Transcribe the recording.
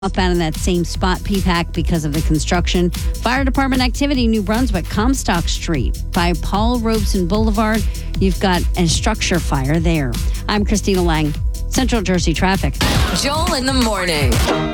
Southbound in that same spot, PPAC, because of the construction. Fire department activity, New Brunswick, Comstock Street. By Paul Robeson Boulevard, you've got a structure fire there. I'm Christina Lang, Central Jersey Traffic. Joel in the morning.